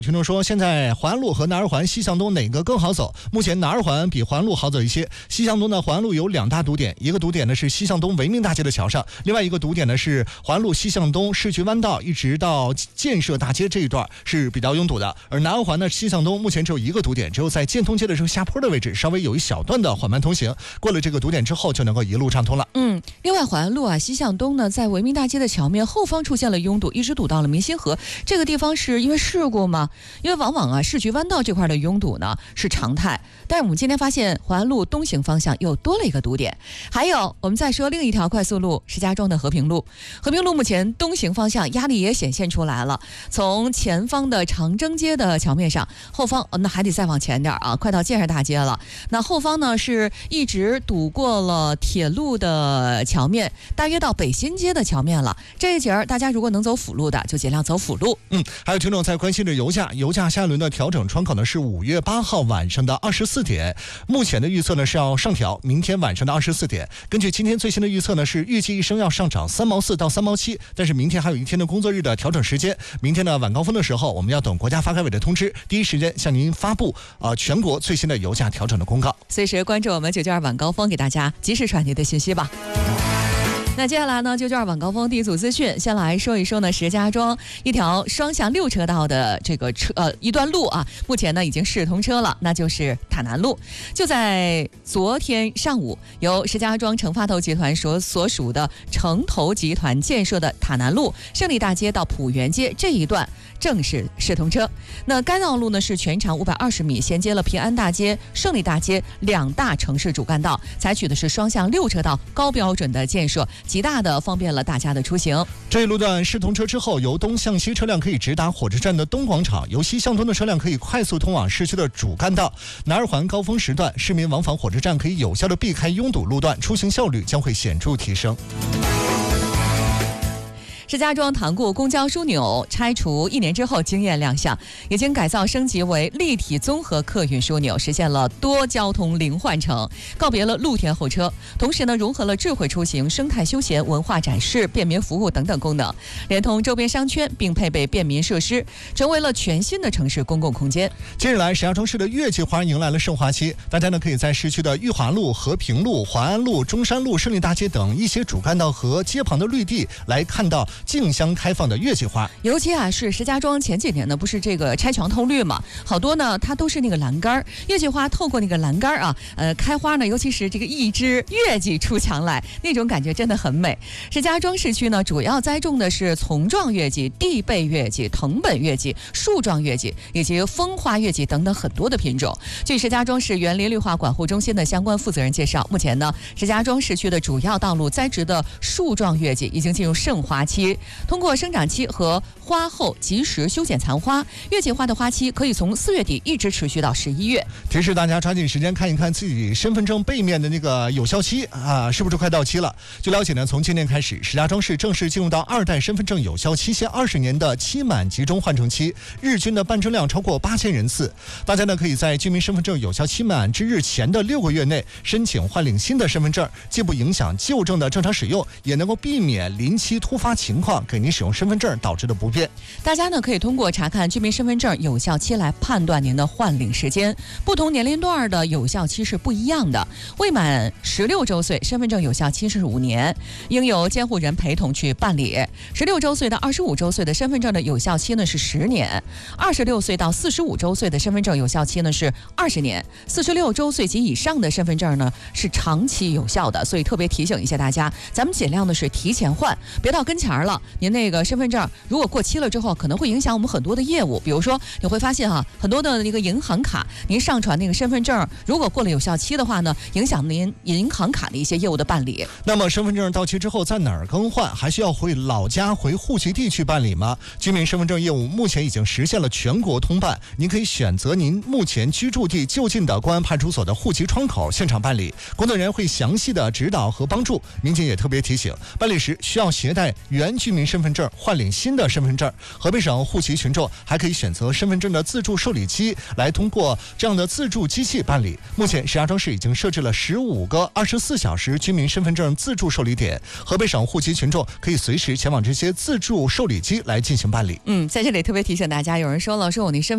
群众说，现在环安路和南二环西向东哪个更好走？目前南二环比环安路好走一些。西向东的环安路有2大堵点，一个堵点呢是西向东文明大街的桥上，另外一个堵点呢是环安路西向东市区弯道一直到建设大街这一段是比较拥堵的。而南二环呢西向东目前只有一个堵点，只有在建通街的这个下坡的位置稍微有一小段的缓慢通行，过了这个堵点之后就能够一路畅通了。 另外环安路西向东呢，在文明大街的桥面后方出现了拥堵，一直堵到了明星河。这个地方是因为事故吗？因为往往市局弯道这块的拥堵呢是常态，但是我们今天发现环安路东行方向又多了一个堵点。还有我们再说另一条快速路，石家庄的和平路。和平路目前东行方向压力也显现出来了，从前方的长征街的桥面上，后方那还得再往前点啊，快到建设大街了。那后方呢是一直堵过了铁路的桥面，大约到北新街的桥面了。这一节大家如果能走辅路的就尽量走辅路。 还有听众在关心着油价下一轮的调整窗口呢是5月8号晚上的24点，目前的预测呢是要上调，明天晚上的24点。根据今天最新的预测呢是预计一升要上涨3毛4到3毛7，但是明天还有一天的工作日的调整时间。明天的晚高峰的时候，我们要等国家发改委的通知，第一时间向您发布全国最新的油价调整的公告。 随时关注我们992晚高峰，给大家及时传递的信息吧。那接下来呢，992晚高峰第一组资讯，先来说一说呢，石家庄一条双向6车道的这个一段路啊，目前呢已经试通车了，那就是塔南路。就在昨天上午，由石家庄成发投集团所属的成投集团建设的塔南路胜利大街到浦园街这一段正式试通车。那该道路呢是全长520米，衔接了平安大街、胜利大街2大城市主干道，采取的是双向6车道高标准的建设，极大的方便了大家的出行。 这一路段试通车之后，由东向西车辆可以直达火车站的东广场，由西向东的车辆可以快速通往市区的主干道。南二环高峰时段，市民往返火车站可以有效的避开拥堵路段，出行效率将会显著提升。 石家庄塘沽公交枢纽拆除1年之后惊艳亮相，已经改造升级为立体综合客运枢纽，实现了多交通零换乘，告别了露天候车，同时呢融合了智慧出行、生态休闲、文化展示、便民服务等等功能，连同周边商圈，并配备便民设施，成为了全新的城市公共空间。 近日来，石家庄市的月季花迎来了盛花期，大家呢可以在市区的裕华路、和平路、环安路、中山路、胜利大街等一些主干道和街旁的绿地来看到竞相开放的月季花。 尤其是石家庄前几年呢，不是这个拆墙透绿嘛，好多呢它都是那个栏杆，月季花透过那个栏杆开花呢，尤其是这个一枝月季出墙来，那种感觉真的很美。石家庄市区呢，主要栽种的是丛状月季、地贝月季、藤本月季、树状月季以及风花月季等等很多的品种。据石家庄市园林绿化管护中心的相关负责人介绍，目前呢，石家庄市区的主要道路栽植的树状月季已经进入盛花期，通过生长期和花后及时修剪残花，月季花的花期可以从4月底一直持续到11月。 提示大家抓紧时间看一看自己身份证背面的那个有效期是不是快到期了？据了解呢，从今年开始，石家庄市正式进入到2代身份证有效期限20年的期满集中换证期，日均的办证量超过8000人次。大家呢可以在居民身份证有效期满之日前的6个月内申请换领新的身份证，既不影响旧证的正常使用，也能够避免临期突发情况给您使用身份证导致的不便。 大家呢可以通过查看居民身份证有效期来判断您的换领时间，不同年龄段的有效期是不一样的。未满16周岁，身份证有效期是5年，应由监护人陪同去办理。16周岁到25周岁的身份证的有效期呢是10年，26岁到45周岁的身份证有效期呢是20年，46周岁及以上的身份证呢是长期有效的。所以特别提醒一下大家，咱们尽量的是提前换，别到跟前了，您那个身份证如果过期了之后，可能会影响我们很多的业务。比如说你会发现很多的那个银行卡，您上传那个身份证如果过了有效期的话呢，影响您银行卡的一些业务的办理。 那么身份证到期之后在哪儿更换？还需要回老家回户籍地去办理吗？居民身份证业务目前已经实现了全国通办，您可以选择您目前居住地就近的公安派出所的户籍窗口现场办理，工作人员会详细的指导和帮助。民警也特别提醒，办理时需要携带原居民身份证换领新的身份证。河北省户籍群众还可以选择身份证的自助受理机来通过这样的自助机器办理。目前石家庄市已经设置了15个24小时居民身份证自助受理点，河北省户籍群众可以随时前往这些自助受理机来进行办理。 在这里特别提醒大家，有人说了，说我那身份